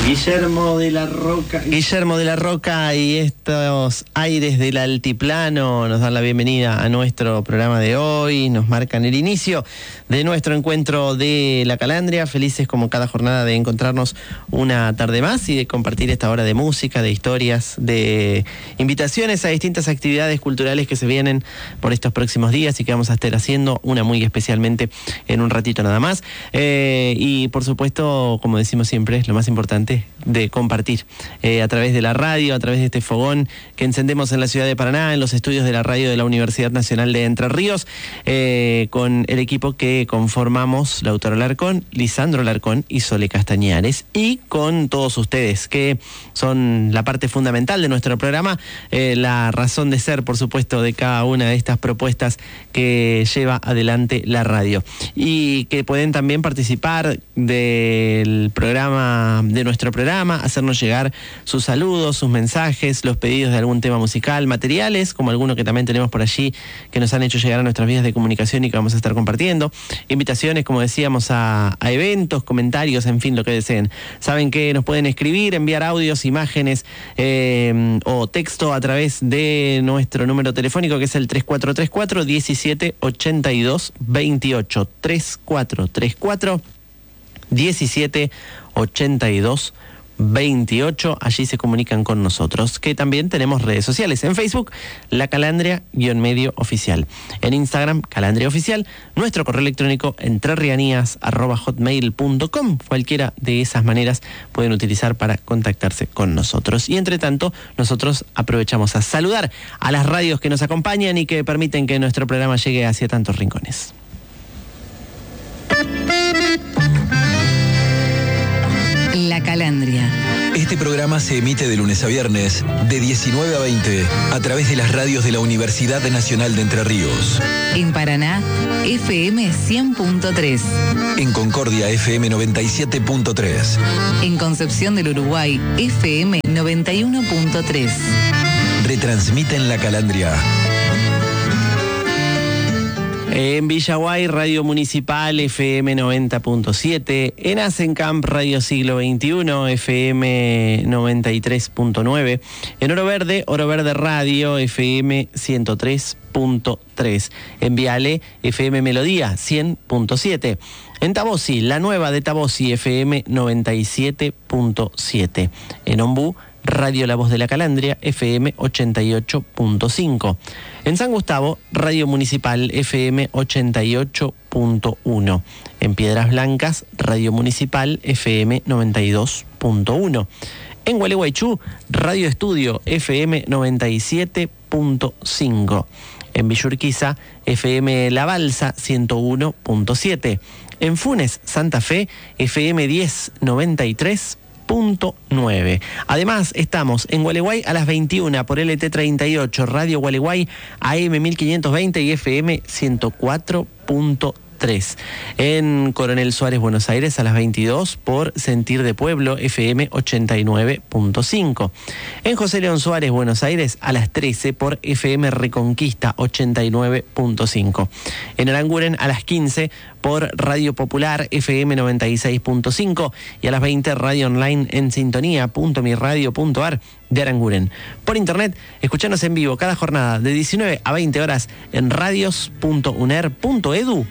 Guillermo de la Roca y estos aires del altiplano nos dan la bienvenida a nuestro programa de hoy, nos marcan el inicio de nuestro encuentro de La Calandria, felices como cada jornada de encontrarnos una tarde más y de compartir esta hora de música, de historias, de invitaciones a distintas actividades culturales que se vienen por estos próximos días y que vamos a estar haciendo, una muy especialmente en un ratito nada más. Y por supuesto, como decimos siempre, lo más importante de compartir a través de la radio, a través de este fogón que encendemos en la ciudad de Paraná, en los estudios de la radio de la Universidad Nacional de Entre Ríos, con el equipo que conformamos Lautaro Larcón, Lisandro Larcón y Sole Castañares, y con todos ustedes que son la parte fundamental de nuestro programa, la razón de ser, por supuesto, de cada una de estas propuestas que lleva adelante la radio, y que pueden también participar del programa, de nuestro programa, hacernos llegar sus saludos, sus mensajes, los pedidos de algún tema musical, materiales, como alguno que también tenemos por allí, que nos han hecho llegar a nuestras vías de comunicación y que vamos a estar compartiendo, invitaciones, como decíamos, a eventos, comentarios, en fin, lo que deseen. Saben que nos pueden escribir, enviar audios, imágenes o texto a través de nuestro número telefónico, que es el 3434 17 82 28, 3434 17 82 28, allí se comunican con nosotros, que también tenemos redes sociales, en Facebook, La Calandria-medio oficial, en Instagram, Calandria Oficial, nuestro correo electrónico entrerrianías@hotmail.com, cualquiera de esas maneras pueden utilizar para contactarse con nosotros. Y entre tanto, nosotros aprovechamos a saludar a las radios que nos acompañan y que permiten que nuestro programa llegue hacia tantos rincones. La Calandria. Este programa se emite de lunes a viernes, de 19 a 20, a través de las radios de la Universidad Nacional de Entre Ríos. En Paraná, FM 100.3. En Concordia, FM 97.3. En Concepción del Uruguay, FM 91.3. Retransmiten La Calandria. En Villaguay, Radio Municipal, FM 90.7. En Asencamp, Radio Siglo XXI, FM 93.9. En Oro Verde Radio, FM 103.3. En Viale, FM Melodía, 100.7. En Tabosi, la nueva de Tabosi, FM 97.7. En Ombú, Radio La Voz de la Calandria, FM 88.5. En San Gustavo, Radio Municipal, FM 88.1. En Piedras Blancas, Radio Municipal, FM 92.1. En Gualeguaychú, Radio Estudio, FM 97.5. En Villurquiza, FM La Balsa, 101.7. En Funes, Santa Fe, FM 1093.9. Además, estamos en Gualeguay a las 21 por LT38, Radio Gualeguay, AM 1520 y FM 104.3. En Coronel Suárez, Buenos Aires, a las 22 por Sentir de Pueblo, FM 89.5. En José León Suárez, Buenos Aires, a las 13 por FM Reconquista 89.5. En Aranguren, a las 15 por Radio Popular, FM 96.5, y a las 20 Radio Online en sintonía.miradio.ar de Aranguren. Por internet, escuchanos en vivo cada jornada de 19 a 20 horas en radios.uner.edu.ar.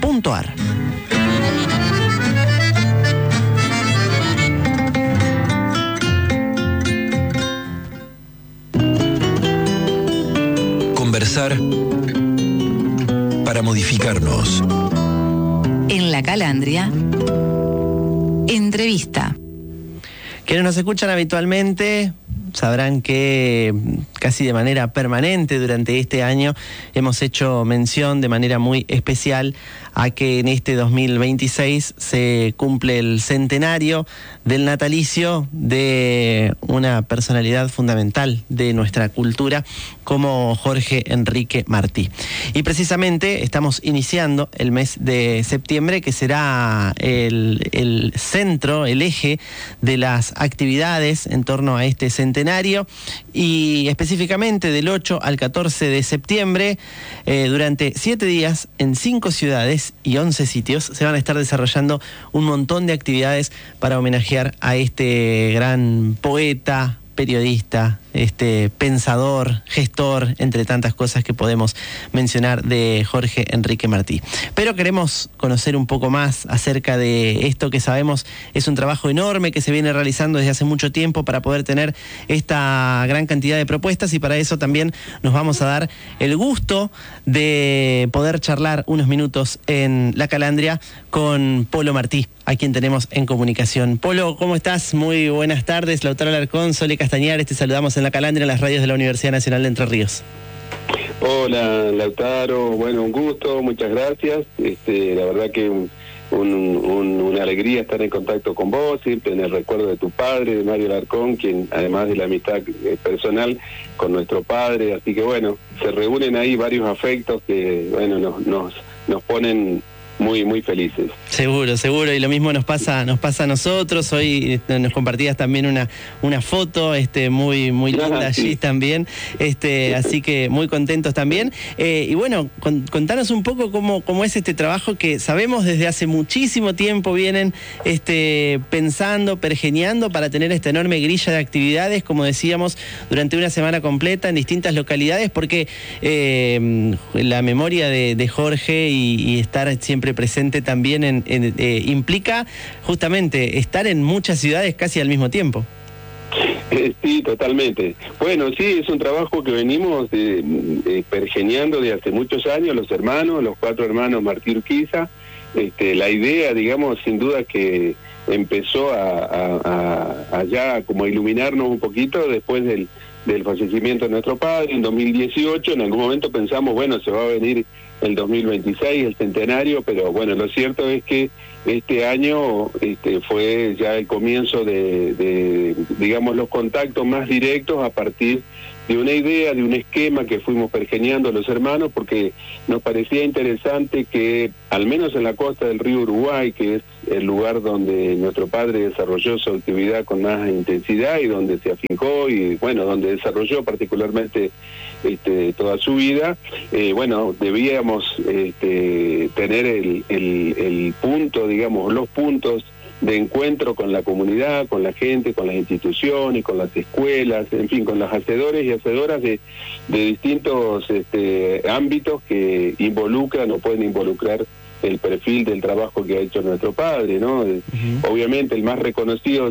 Conversar para modificarnos. En La Calandria, entrevista. Quienes nos escuchan habitualmente sabrán que casi de manera permanente durante este año hemos hecho mención de manera muy especial a que en este 2026 se cumple el centenario del natalicio de una personalidad fundamental de nuestra cultura como Jorge Enrique Martí. Y precisamente estamos iniciando el mes de septiembre, que será el centro, el eje de las actividades en torno a este centenario, y específicamente específicamente del 8 al 14 de septiembre, durante 7 días en 5 ciudades y 11 sitios se van a estar desarrollando un montón de actividades para homenajear a este gran poeta, periodista, pensador, gestor, entre tantas cosas que podemos mencionar de Jorge Enrique Martí. Pero queremos conocer un poco más acerca de esto que sabemos es un trabajo enorme que se viene realizando desde hace mucho tiempo para poder tener esta gran cantidad de propuestas, y para eso también nos vamos a dar el gusto de poder charlar unos minutos en La Calandria con Polo Martí, a quien tenemos en comunicación. Polo, ¿cómo estás? Muy buenas tardes. Lautaro Alarcón, Sole Castañares, te saludamos en La Calandria, en las radios de la Universidad Nacional de Entre Ríos. Hola, Lautaro, bueno, un gusto, muchas gracias. La verdad que una alegría estar en contacto con vos, siempre en el recuerdo de tu padre, de Mario Alarcón, quien además de la amistad personal con nuestro padre, así que bueno, se reúnen ahí varios afectos que bueno nos ponen muy felices. Seguro, y lo mismo nos pasa a nosotros. Hoy nos compartías también una foto muy linda allí, sí. También, así que muy contentos también. Y bueno, contanos un poco cómo es este trabajo que sabemos desde hace muchísimo tiempo vienen pensando, pergeñando para tener esta enorme grilla de actividades, como decíamos, durante una semana completa en distintas localidades, porque la memoria de Jorge y estar siempre presente también implica justamente estar en muchas ciudades casi al mismo tiempo. Sí, totalmente. Bueno, sí, es un trabajo que venimos pergeñando de hace muchos años, los 4 hermanos Martí Urquiza. La idea, digamos, sin duda que empezó a ya como iluminarnos un poquito después del fallecimiento de nuestro padre en 2018. En algún momento pensamos, bueno, se va a venir el 2026, el centenario, pero bueno, lo cierto es que este año fue ya el comienzo de digamos, los contactos más directos a partir de una idea, de un esquema que fuimos pergeñando los hermanos, porque nos parecía interesante que, al menos en la costa del río Uruguay, que es el lugar donde nuestro padre desarrolló su actividad con más intensidad y donde se afincó y, bueno, donde desarrolló particularmente toda su vida, bueno, debíamos tener el punto, digamos, los puntos de encuentro con la comunidad, con la gente, con las instituciones, con las escuelas, en fin, con los hacedores y hacedoras de distintos ámbitos que involucran o pueden involucrar el perfil del trabajo que ha hecho nuestro padre, ¿no? Uh-huh. Obviamente el más reconocido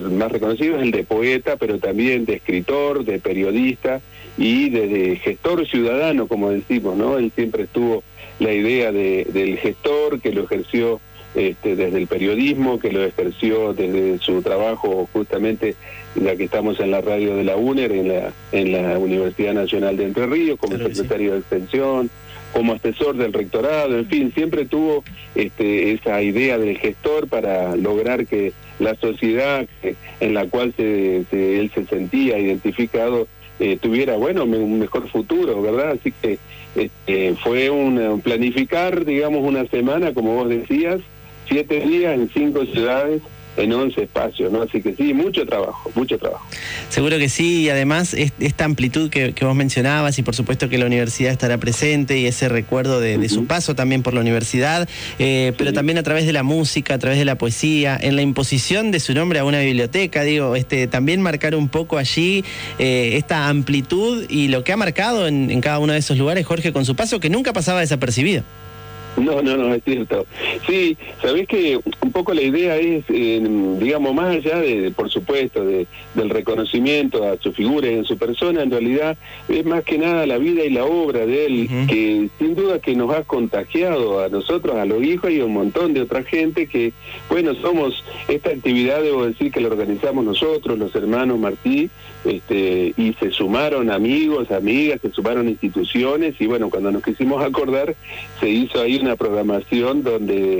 es el de poeta, pero también de escritor, de periodista y de gestor ciudadano, como decimos, ¿no? Él siempre estuvo la idea del gestor, que lo ejerció desde el periodismo, que lo ejerció desde su trabajo justamente, ya que estamos en la radio de la UNER, en la Universidad Nacional de Entre Ríos, como secretario de Extensión, como asesor del rectorado, en fin, siempre tuvo esa idea del gestor para lograr que la sociedad en la cual él se sentía identificado tuviera, bueno, un mejor futuro, ¿verdad? Así que fue un planificar, digamos, una semana, como vos decías, 7 días en 5 ciudades, en 11 espacios, ¿no? Así que sí, mucho trabajo. Seguro que sí, y además esta amplitud que vos mencionabas, y por supuesto que la universidad estará presente, y ese recuerdo de su paso también por la universidad, pero también a través de la música, a través de la poesía, en la imposición de su nombre a una biblioteca, digo, también marcar un poco allí esta amplitud y lo que ha marcado en cada uno de esos lugares Jorge con su paso, que nunca pasaba desapercibido. No, es cierto. Sí, sabés que un poco la idea es, digamos, más allá por supuesto, del reconocimiento a su figura y en su persona, en realidad es más que nada la vida y la obra de él, que sin duda que nos ha contagiado a nosotros, a los hijos y a un montón de otra gente que, bueno, somos, esta actividad debo decir que la organizamos nosotros, los hermanos Martí, y se sumaron amigos, amigas, se sumaron instituciones, y bueno, cuando nos quisimos acordar, se hizo ahí una programación donde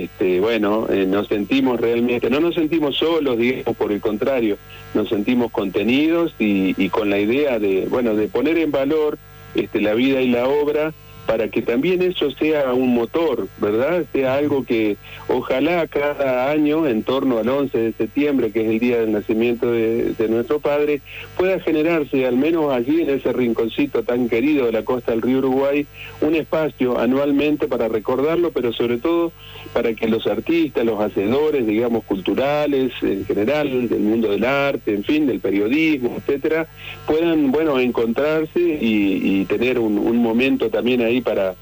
nos sentimos realmente, no nos sentimos solos, digamos, por el contrario, nos sentimos contenidos y con la idea de poner en valor la vida y la obra para que también eso sea un motor, ¿verdad? Sea algo que ojalá cada año, en torno al 11 de septiembre, que es el día del nacimiento de nuestro padre, pueda generarse, al menos allí en ese rinconcito tan querido de la costa del río Uruguay, un espacio anualmente para recordarlo, pero sobre todo para que los artistas, los hacedores, digamos, culturales, en general, del mundo del arte, en fin, del periodismo, etcétera, puedan, bueno, encontrarse y tener un momento también ahí para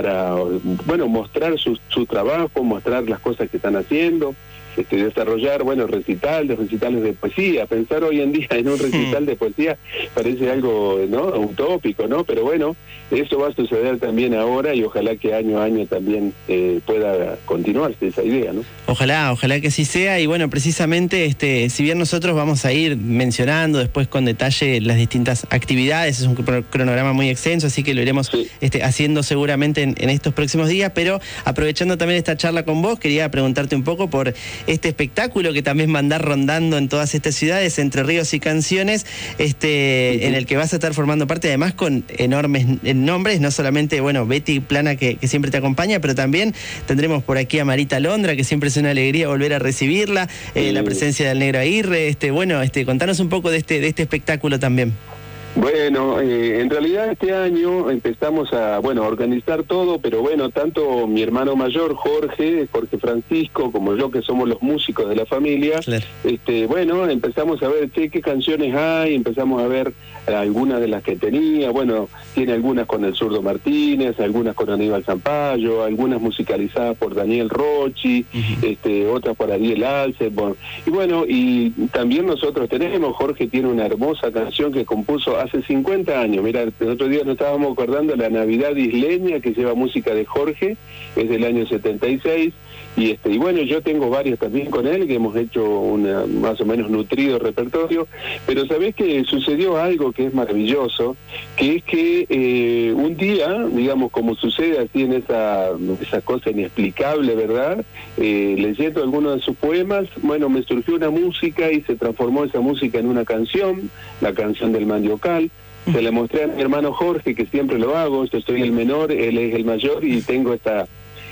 bueno, mostrar su trabajo, mostrar las cosas que están haciendo, desarrollar, bueno, recitales de poesía. Pensar hoy en día en un recital de poesía parece algo, ¿no?, utópico, ¿no? Pero bueno, eso va a suceder también ahora y ojalá que año a año también pueda continuarse esa idea, ¿no? Ojalá que así sea. Y bueno, precisamente, si bien nosotros vamos a ir mencionando después con detalle las distintas actividades, es un cronograma muy extenso, así que lo iremos haciendo seguramente en estos próximos días, pero aprovechando también esta charla con vos, quería preguntarte un poco por este espectáculo que también va a andar rondando en todas estas ciudades, Entre Ríos y Canciones, en el que vas a estar formando parte, además con enormes nombres, no solamente, bueno, Betty Plana, que siempre te acompaña, pero también tendremos por aquí a Marita Londra, que siempre es una alegría volver a recibirla, la presencia del Negro Aguirre, contanos un poco de este espectáculo también. Bueno, en realidad este año empezamos a organizar todo, pero bueno, tanto mi hermano mayor, Jorge Francisco, como yo, que somos los músicos de la familia, claro. Bueno, empezamos a ver qué canciones hay, empezamos a ver algunas de las que tenía, bueno, tiene algunas con el Zurdo Martínez, algunas con Aníbal Zampayo, algunas musicalizadas por Daniel Rochi, otras por Ariel Alce, y bueno, y también nosotros tenemos, Jorge tiene una hermosa canción que compuso hace 50 años, mira, el otro día nos estábamos acordando de la Navidad Isleña, que lleva música de Jorge, es del año 76, y bueno, yo tengo varios también con él, que hemos hecho un más o menos nutrido repertorio, pero sabés que sucedió algo que es maravilloso, que es que un día, digamos, como sucede así en esa cosa inexplicable, ¿verdad? Leyendo algunos de sus poemas, bueno, me surgió una música y se transformó esa música en una canción, la canción del Mandiocal. Se la mostré a mi hermano Jorge, que siempre lo hago, yo soy el menor, él es el mayor, y tengo esa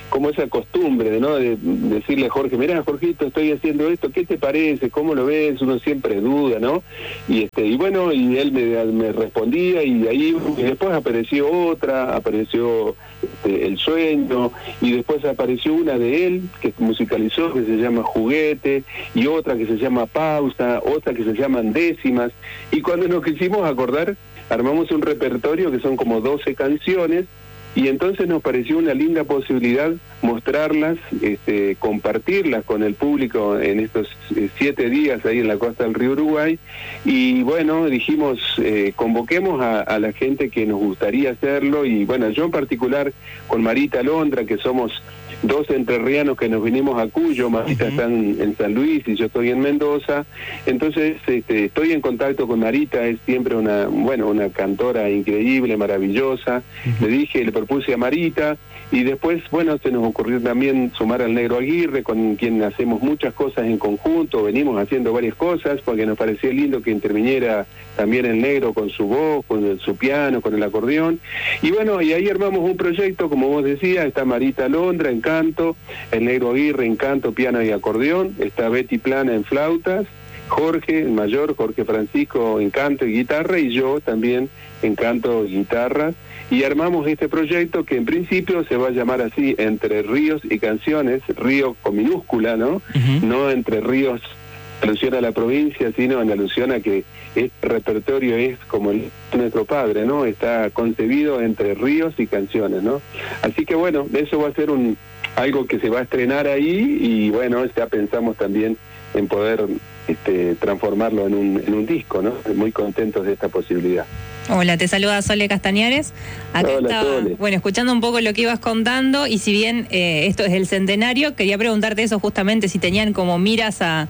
costumbre, ¿no?, de decirle a Jorge, mirá, Jorgito, estoy haciendo esto, ¿qué te parece? ¿Cómo lo ves? Uno siempre duda, ¿no? Y bueno, y él me respondía, y ahí y después apareció otra, apareció El Sueño, y después apareció una de él que musicalizó, que se llama Juguete, y otra que se llama Pausa, otra que se llaman Décimas, y cuando nos quisimos acordar, armamos un repertorio que son como 12 canciones, y entonces nos pareció una linda posibilidad mostrarlas, compartirlas con el público en estos 7 días ahí en la costa del río Uruguay, y bueno, dijimos, convoquemos a la gente que nos gustaría hacerlo, y bueno, yo en particular con Marita Londra, que somos 2 entrerrianos que nos vinimos a Cuyo, Marita está en San Luis y yo estoy en Mendoza, entonces estoy en contacto con Marita, es siempre una cantora increíble, maravillosa, le propuse a Marita, y después, bueno, se nos ocurrió también sumar al Negro Aguirre, con quien hacemos muchas cosas en conjunto, venimos haciendo varias cosas, porque nos parecía lindo que interviniera también el Negro con su voz, con su piano, con el acordeón, y bueno, y ahí armamos un proyecto, como vos decías, está Marita Londra en canto, el Negro Aguirre en canto, piano y acordeón, está Betty Plana en flautas, Jorge, el mayor, Jorge Francisco en canto y guitarra, y yo también en canto y guitarra, y armamos este proyecto que en principio se va a llamar así, Entre Ríos y Canciones, río con minúscula, ¿no? No Entre Ríos en alusión a la provincia, sino en alusión a que este repertorio es como nuestro padre, ¿no? Está concebido entre ríos y canciones, ¿no? Así que bueno, eso va a ser algo que se va a estrenar ahí, y bueno, ya pensamos también en poder transformarlo en un disco, ¿no? Muy contentos de esta posibilidad. Hola, te saluda Sole Castañares. Acá Hola, estaba, Sole. bueno, escuchando un poco lo que ibas contando, y si bien esto es el centenario, quería preguntarte eso justamente, si tenían como miras a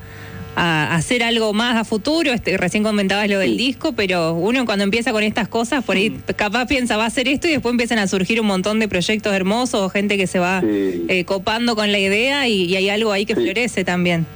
hacer algo más a futuro. Recién comentabas lo del disco, pero uno cuando empieza con estas cosas, por ahí capaz piensa, va a hacer esto, y después empiezan a surgir un montón de proyectos hermosos, gente que se va copando con la idea, y hay algo ahí que florece también.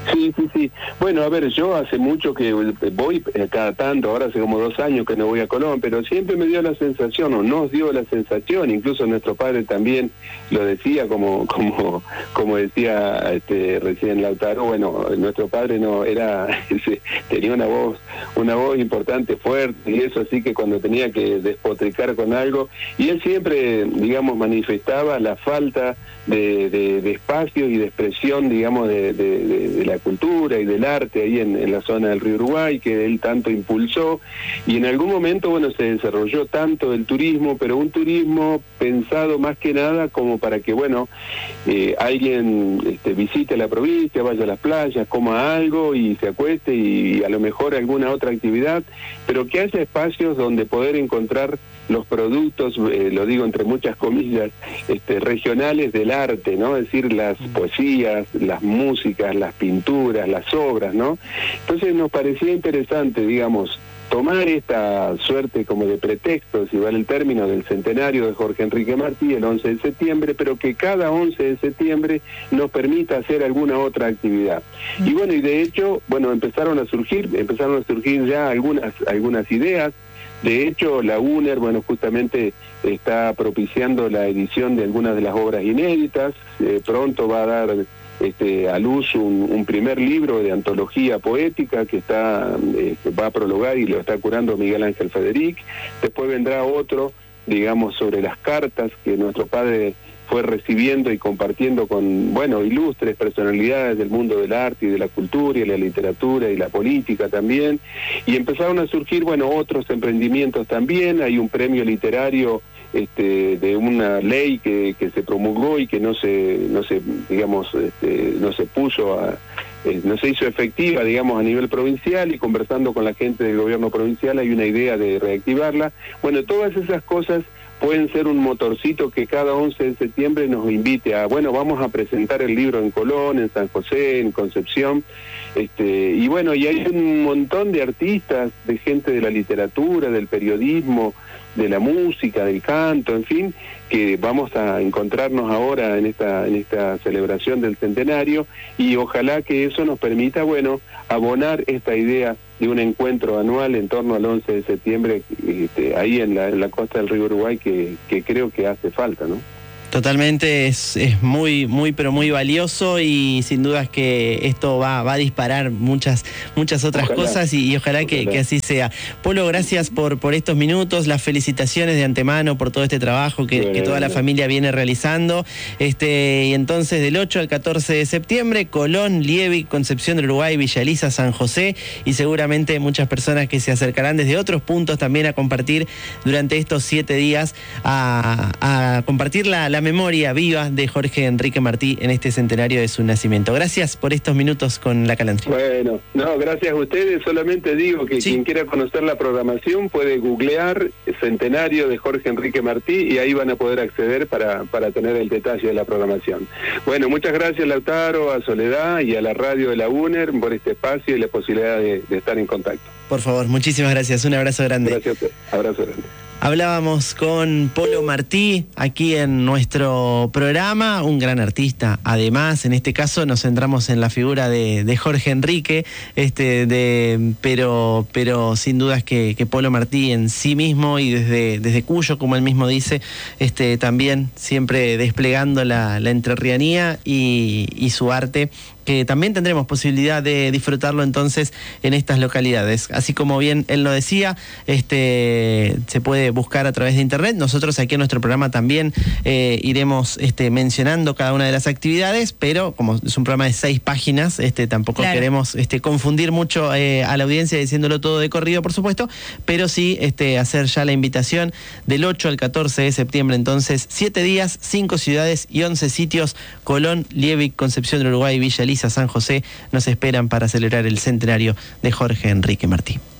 Sí. Bueno, a ver, yo hace mucho que voy cada tanto, ahora hace como 2 años que no voy a Colón, pero siempre me dio la sensación, o nos dio la sensación, incluso nuestro padre también lo decía, como decía recién Lautaro, bueno, nuestro padre no era, tenía una voz importante, fuerte, y eso, así que cuando tenía que despotricar con algo, y él siempre, digamos, manifestaba la falta de espacio y de expresión, digamos, de la cultura y del arte ahí en la zona del río Uruguay, que él tanto impulsó, y en algún momento, bueno, se desarrolló tanto el turismo, pero un turismo pensado más que nada como para que, bueno, alguien visite la provincia, vaya a las playas, coma algo y se acueste y a lo mejor alguna otra actividad, pero que haya espacios donde poder encontrar los productos, lo digo entre muchas comillas, regionales del arte, ¿no? Es decir, las poesías, las músicas, las pinturas, las obras, ¿no? Entonces nos parecía interesante, digamos, tomar esta suerte como de pretexto, si vale el término, del centenario de Jorge Enrique Martí, el 11 de septiembre, pero que cada 11 de septiembre nos permita hacer alguna otra actividad. Y bueno, y de hecho, bueno, empezaron a surgir ya algunas ideas. De hecho, la UNER, bueno, justamente está propiciando la edición de algunas de las obras inéditas. Pronto va a dar a luz un primer libro de antología poética que va a prologar y lo está curando Miguel Ángel Federic. Después vendrá otro, digamos, sobre las cartas que nuestro padre fue recibiendo y compartiendo con, bueno, ilustres personalidades del mundo del arte y de la cultura y la literatura y la política también, y empezaron a surgir, bueno, otros emprendimientos también. Hay un premio literario de una ley que se promulgó y que no se hizo efectiva, digamos, a nivel provincial, y conversando con la gente del gobierno provincial hay una idea de reactivarla. Bueno, todas esas cosas pueden ser un motorcito que cada 11 de septiembre nos invite a, bueno, vamos a presentar el libro en Colón, en San José, en Concepción, y bueno, y hay un montón de artistas, de gente de la literatura, del periodismo, de la música, del canto, en fin, que vamos a encontrarnos ahora en esta celebración del centenario, y ojalá que eso nos permita, bueno, abonar esta idea de un encuentro anual en torno al 11 de septiembre, ahí en la costa del río Uruguay, que creo que hace falta, ¿no? Totalmente, es muy pero muy valioso, y sin dudas que esto va a disparar muchas otras cosas, y ojalá que así sea. Polo, gracias por estos minutos, las felicitaciones de antemano por todo este trabajo que toda la familia viene realizando. Y entonces del 8 al 14 de septiembre, Colón, Liebig, Concepción del Uruguay, Villa Elisa, San José, y seguramente muchas personas que se acercarán desde otros puntos también a compartir durante estos 7 días, a compartir la memoria viva de Jorge Enrique Martí en este centenario de su nacimiento. Gracias por estos minutos con La Calandria. Bueno, no, gracias a ustedes. Solamente digo que quien quiera conocer la programación puede googlear centenario de Jorge Enrique Martí, y ahí van a poder acceder para tener el detalle de la programación. Bueno, muchas gracias, Lautaro, a Soledad y a la radio de la UNER por este espacio y la posibilidad de estar en contacto. Por favor, muchísimas gracias. Un abrazo grande. Gracias a usted. Abrazo grande. Hablábamos con Polo Martí aquí en nuestro programa, un gran artista. Además, en este caso nos centramos en la figura de Jorge Enrique, pero sin dudas que Polo Martí en sí mismo, y desde Cuyo, como él mismo dice, también siempre desplegando la entrerrianía y su arte, que también tendremos posibilidad de disfrutarlo entonces en estas localidades. Así como bien él lo decía, se puede buscar a través de internet. Nosotros aquí en nuestro programa también iremos mencionando cada una de las actividades, pero como es un programa de 6 páginas, tampoco queremos confundir mucho a la audiencia diciéndolo todo de corrido, por supuesto, pero sí hacer ya la invitación del 8 al 14 de septiembre, entonces 7 días, 5 ciudades y 11 sitios: Colón, Liebig, Concepción del Uruguay, Villa Elisa, San José, nos esperan para celebrar el centenario de Jorge Enrique Martí.